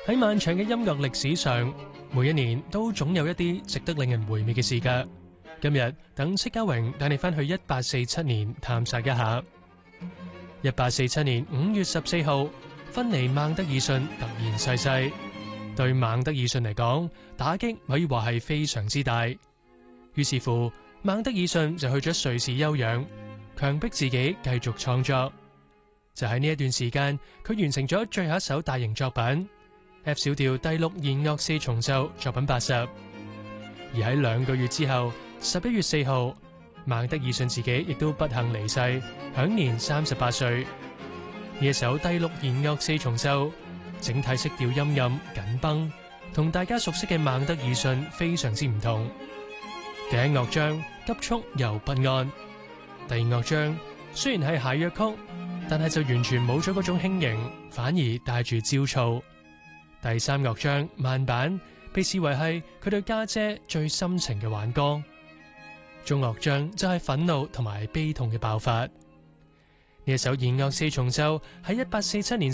喺漫長嘅音樂歷史上，每一年都總有一啲值得令人回味嘅事㗎。今日等戚家榮帶你返去1847年探索一下。1847年5月14號，芬尼孟德爾遜突然逝世，對孟德爾遜嚟講，打擊可以話係非常之大。於是乎，孟德爾遜就去咗瑞士休養，強迫自己繼續創作。就喺呢一段時間，佢完成咗最後一首大型作品 F 小調第6弦樂四重奏作品80。而喺2個月之後，11月4號，孟德爾遜自己亦都不幸離世，享年38歲。呢一首第6弦樂四重奏，整體色調陰暗緊繃，同大家熟悉嘅孟德爾遜非常之唔同。第一樂章急速又不安，第二樂章雖然係諧謔曲，但係就完全冇咗嗰種輕盈，反而帶住焦躁。第三樂章慢板被視為係佢對家姐最深情嘅挽歌。中樂章就係憤怒同埋悲痛嘅爆發。呢一首弦樂四重奏喺1847年